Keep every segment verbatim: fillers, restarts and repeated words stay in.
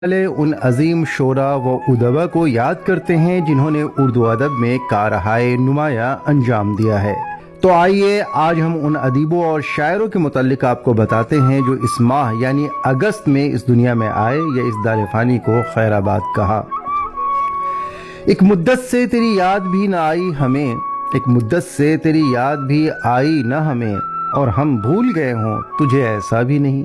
वाले उन अजीम शोरा व उदबा को याद करते हैं जिन्होंने उर्दू अदब में कारहाय नुमाया अंजाम दिया है। तो आइए आज हम उन अदीबों और शायरों के मुतालिक आपको बताते हैं जो इस माह यानी अगस्त में इस दुनिया में आए या इस दार फानी को खैराबाद कहा। एक मुद्दत से तेरी याद भी न आई हमें, एक मुद्दत से तेरी याद भी आई न हमें, और हम भूल गए हों तुझे ऐसा भी नहीं।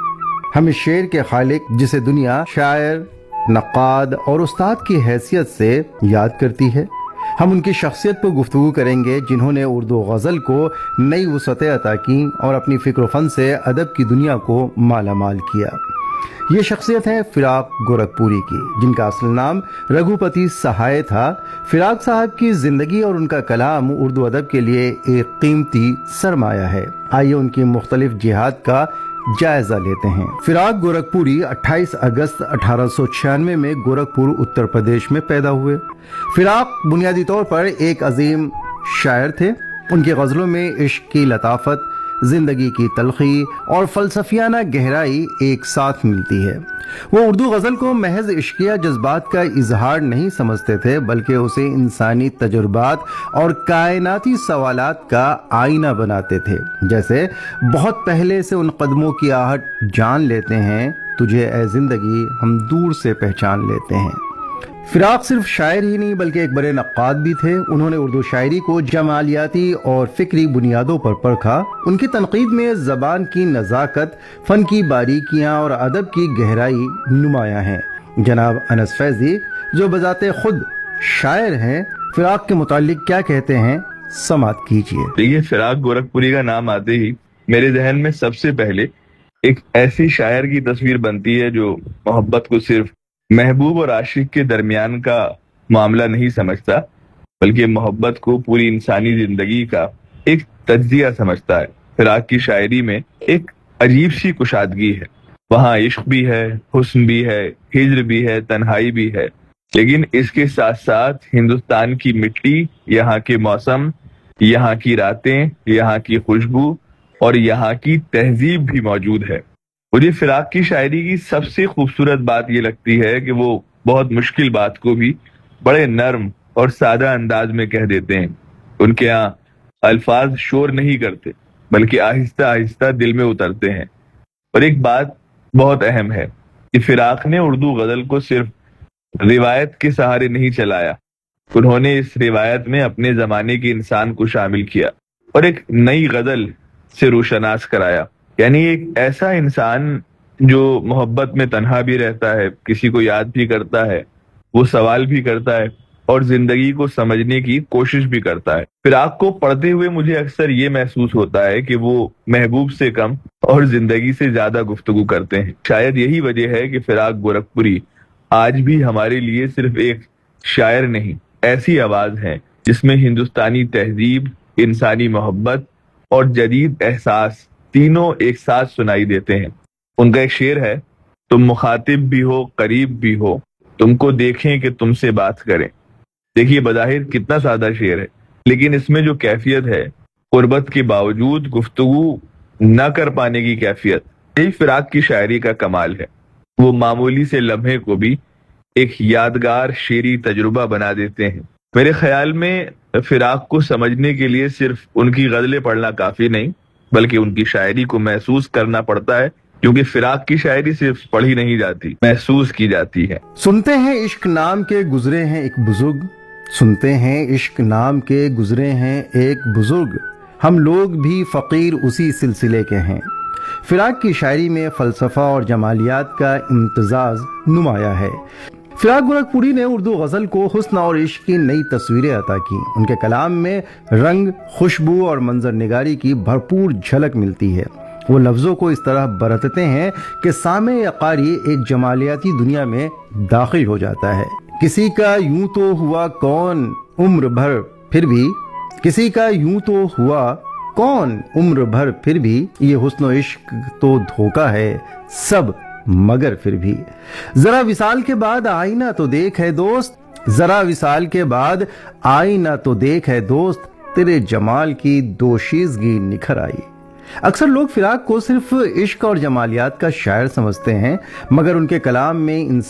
हम इस शेर के खालिक जिसे दुनिया शायर, नक्काद और उस्ताद की हैसियत से याद करती है, हम उनकी शख्सियत पर गुफ्तगू करेंगे जिन्होंने उर्दू गज़ल को नई वसअतें अता की और अपनी फ़िक्र फ़न से अदब की दुनिया को माला माल किया। ये शख्सियत है फिराक गोरखपुरी की, जिनका असल नाम रघुपति सहाय था। फिराक साहब की ज़िंदगी और उनका कलाम उर्दू अदब के लिए एक कीमती सरमाया है। आइए उनकी मुख्तलिफ जिहाद का जायजा लेते हैं। फिराक गोरखपुरी अट्ठाईस अगस्त अठारह सौ छियानवे में गोरखपुर उत्तर प्रदेश में पैदा हुए। फिराक बुनियादी तौर पर एक अजीम शायर थे। उनकी गज़लों में इश्क की लताफत, जिंदगी की तलखी और फलसफियाना गहराई एक साथ मिलती है। वो उर्दू गज़ल को महज इश्किया जज्बात का इजहार नहीं समझते थे, बल्कि उसे इंसानी तजुर्बात और कायनाती सवालात का आईना बनाते थे। जैसे बहुत पहले से उन कदमों की आहट जान लेते हैं, तुझे ए जिंदगी हम दूर से पहचान लेते हैं। फिराक सिर्फ शायर ही नहीं बल्कि एक बड़े नक्काद भी थे। उन्होंने उर्दू शायरी को जमालियाती और फिक्री बुनियादों पर परखा। उनकी तनकीद में ज़बान की नज़ाकत, फ़न की बारीकियाँ और अदब की गहराई नुमायाँ हैं। जनाब अनस फैज़ी जो बजाते खुद शायर हैं, फिराक के मुतालिक क्या कहते हैं, समात कीजिए। देखिए, फिराक गोरखपुरी का नाम आते ही मेरे जहन में सबसे पहले एक ऐसी शायर की तस्वीर बनती है जो मोहब्बत को सिर्फ महबूब और आशिक के दरमियान का मामला नहीं समझता, बल्कि मोहब्बत को पूरी इंसानी जिंदगी का एक तज्जिया समझता है। फिराक की शायरी में एक अजीब सी कुशादगी है। वहाँ इश्क भी है, हुस्न भी है, हिज्र भी है, तन्हाई भी है, लेकिन इसके साथ साथ हिंदुस्तान की मिट्टी, यहाँ के मौसम, यहाँ की रातें, यहाँ की खुशबू और यहाँ की तहजीब भी मौजूद है। मुझे फिराक की शायरी की सबसे खूबसूरत बात ये लगती है कि वो बहुत मुश्किल बात को भी बड़े नर्म और सादा अंदाज में कह देते हैं। उनके यहाँ अल्फाज शोर नहीं करते, बल्कि आहिस्ता आहिस्ता दिल में उतरते हैं। और एक बात बहुत अहम है कि फिराक ने उर्दू गजल को सिर्फ रिवायत के सहारे नहीं चलाया, उन्होंने इस रिवायत में अपने जमाने के इंसान को शामिल किया और एक नई गजल से रोशनास कराया। यानी एक ऐसा इंसान जो मोहब्बत में तन्हा भी रहता है, किसी को याद भी करता है, वो सवाल भी करता है और जिंदगी को समझने की कोशिश भी करता है। फिराक को पढ़ते हुए मुझे अक्सर ये महसूस होता है कि वो महबूब से कम और जिंदगी से ज्यादा गुफ्तगू करते हैं। शायद यही वजह है कि फिराक गोरखपुरी आज भी हमारे लिए सिर्फ एक शायर नहीं, ऐसी आवाज है जिसमें हिंदुस्तानी तहजीब, इंसानी मोहब्बत और जदीद एहसास तीनों एक साथ सुनाई देते हैं। उनका एक शेर है, तुम मुखातिब भी हो, करीब भी हो, तुमको देखें कि तुमसे बात करें। देखिए, बज़ाहिर कितना सादा शेर है, लेकिन इसमें जो कैफियत है, कुर्बत के बावजूद गुफ्तगू न कर पाने की कैफियत, यही फिराक की शायरी का कमाल है। वो मामूली से लम्हे को भी एक यादगार शेरी तजुर्बा बना देते हैं। मेरे ख्याल में फिराक को समझने के लिए सिर्फ उनकी गजलें पढ़ना काफी नहीं, बल्कि उनकी शायरी को महसूस करना पड़ता है, क्योंकि फिराक की शायरी सिर्फ पढ़ी नहीं जाती, महसूस की जाती है। सुनते हैं इश्क नाम के गुजरे हैं एक बुजुर्ग, सुनते हैं इश्क नाम के गुजरे हैं एक बुजुर्ग, हम लोग भी फकीर उसी सिलसिले के हैं। फिराक की शायरी में फलसफा और जमालियात का इम्तिजाज नुमाया है। फिराक गोरखपुरी ने उर्दू गज़ल को हुस्न और इश्क की नई तस्वीरें अता की। उनके कलाम में रंग, खुशबू और मंजर निगारी की भरपूर झलक मिलती है। वो लफ्ज़ों को इस तरह बरतते हैं कि सामे या कारी एक जमालियाती दुनिया में दाखिल हो जाता है। किसी का यूं तो हुआ कौन उम्र भर फिर भी, किसी का यूं तो हुआ कौन उम्र भर फिर भी, ये हुस्न और इश्क तो धोखा है सब मगर फिर भी। जरा विसाल के बाद आईना तो देख है दोस्त, जरा विसाल के बाद आईना तो देख है दोस्त, तेरे जमाल की दोशीज़गी निखर आई। اکثر لوگ فراق کو صرف عشق اور جمالیات کا شاعر سمجھتے ہیں، مگر ان کے کلام میں